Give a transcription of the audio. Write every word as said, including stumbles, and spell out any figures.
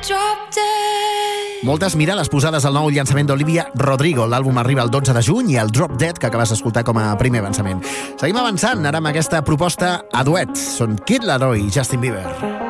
Moltes mirades posades al nou llançament d'Olivia Rodrigo. L'àlbum arriba el dotze de juny i el Drop Dead, que acabes d'escoltar com a primer avançament. Seguim avançant ara amb aquesta proposta a duet. Són Kid Laroi i Justin Bieber.